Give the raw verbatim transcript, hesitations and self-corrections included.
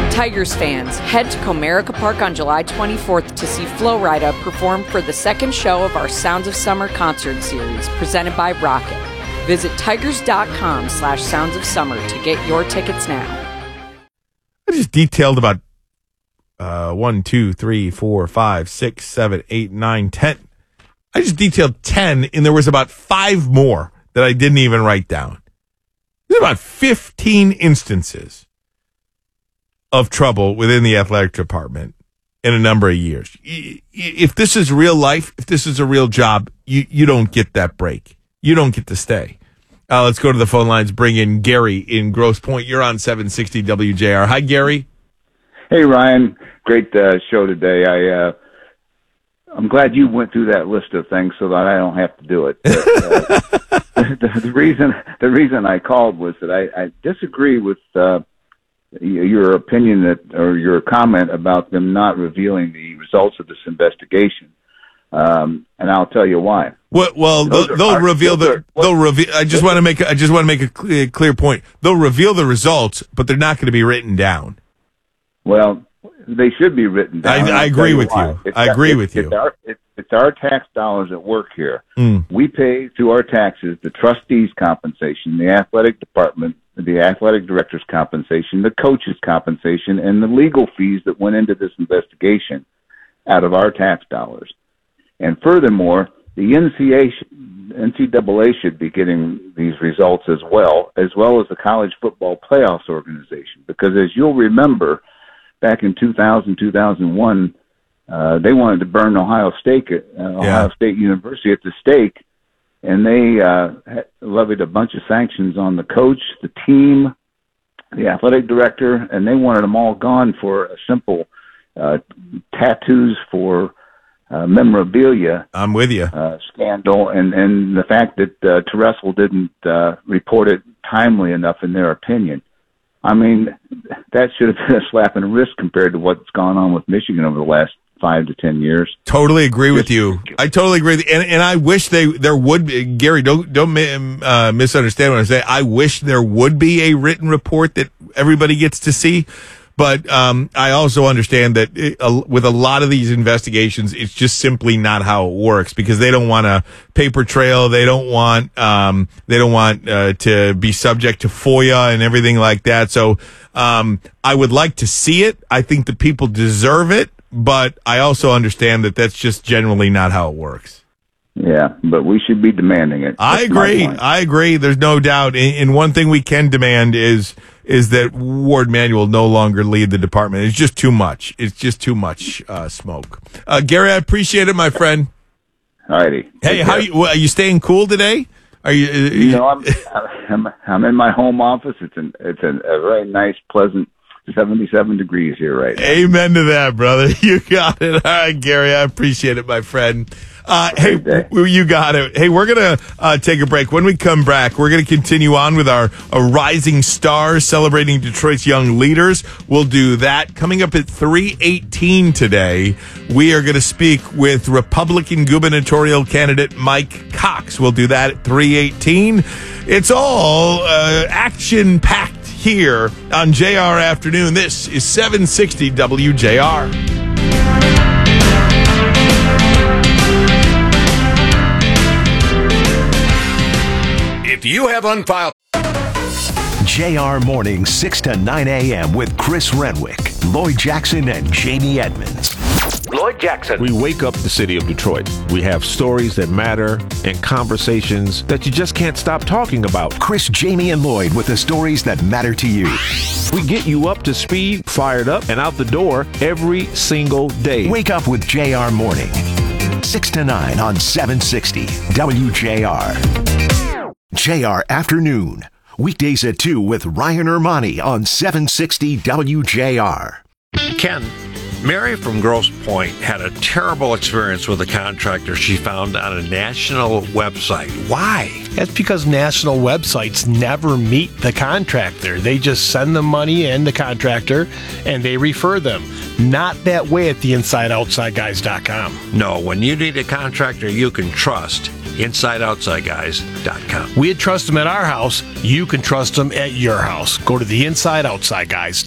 Tigers fans, head to Comerica Park on July twenty-fourth to see Flo Rida perform for the second show of our Sounds of Summer concert series presented by Rocket. Visit tigers.com slash sounds of summer to get your tickets now. I just detailed about uh, one, two, three, four, five, six, seven, eight, nine, ten. I just detailed ten, and there was about five more that I didn't even write down. There's about fifteen instances of trouble within the athletic department in a number of years. If this is real life, if this is a real job, you, you don't get that break. You don't get to stay. Uh, let's go to the phone lines. Bring in Gary in Grosse Pointe. You're on seven sixty W J R. Hi, Gary. Hey, Ryan. Great uh, show today. I, uh, I'm glad you went through that list of things so that I don't have to do it. But, uh, the, the reason the reason I called was that I, I disagree with uh, your opinion that or your comment about them not revealing the results of this investigation, um, and I'll tell you why. Well, well they'll, they'll are, reveal the. Are, they'll reveal. I just want to make. I just want to make a clear, clear point. They'll reveal the results, but they're not going to be written down. Well, they should be written down. I, I agree with you. you. I agree it's, with you. It's our, it's, it's our tax dollars at work here. Mm. We pay through our taxes the trustees' compensation, the athletic department, the athletic director's compensation, the coach's compensation, and the legal fees that went into this investigation out of our tax dollars. And furthermore, the N C double A should be getting these results as well, as well as the College Football Playoffs Organization. Because as you'll remember, back in two thousand, two thousand one, uh, they wanted to burn Ohio State, uh, Ohio yeah. State University at the stake, and they uh, levied a bunch of sanctions on the coach, the team, the athletic director, and they wanted them all gone for a simple uh, tattoos for uh, memorabilia. I'm with you. Uh, scandal, and, and the fact that uh, Terrestrial didn't uh, report it timely enough in their opinion. I mean, that should have been a slap in the wrist compared to what's gone on with Michigan over the last five to ten years. Totally agree with you. I totally agree. With you. And, and I wish they there would be, Gary, don't don't uh, misunderstand what I say. I wish there would be a written report that everybody gets to see. But um, I also understand that it, uh, with a lot of these investigations, it's just simply not how it works because they don't want a paper trail. They don't want um, they don't want uh, to be subject to FOIA and everything like that. So um, I would like to see it. I think the people deserve it, but I also understand that that's just generally not how it works. Yeah, but we should be demanding it. I That's agree. I agree. There's no doubt. And, and one thing we can demand is is that Ward Manuel no longer lead the department. It's just too much. It's just too much uh, smoke. Uh, Gary, I appreciate it, my friend. All righty. Hey, how you, well, are you staying cool today? Are you? Uh, you know, I'm, I'm I'm in my home office. It's an it's an, a very nice, pleasant seventy-seven degrees here right now. Amen to that, brother. You got it. All right, Gary, I appreciate it, my friend. Uh, hey, w- you got it. Hey, we're going to uh, take a break. When we come back, we're going to continue on with our, our Rising Stars celebrating Detroit's young leaders. We'll do that. Coming up at three eighteen today, we are going to speak with Republican gubernatorial candidate Mike Cox. We'll do that at three eighteen. It's all uh, action-packed here on J R Afternoon. This is seven sixty W J R. If you have unfiled... J R Morning, six to nine a.m. with Chris Renwick, Lloyd Jackson, and Jamie Edmonds. Lloyd Jackson. We wake up the city of Detroit. We have stories that matter and conversations that you just can't stop talking about. Chris, Jamie, and Lloyd with the stories that matter to you. We get you up to speed, fired up, and out the door every single day. Wake up with J R Morning, six to nine on seven sixty W J R. J R Afternoon, weekdays at two with Ryan Ermani on seven sixty W J R. Ken, Mary from Grosse Pointe had a terrible experience with a contractor she found on a national website. Why? That's because national websites never meet the contractor. They just send the money and the contractor, and they refer them. Not that way at the inside outside guys dot com. No, when you need a contractor you can trust, inside outside guys dot com. We trust them at our house. You can trust them at your house. Go to the inside outside guys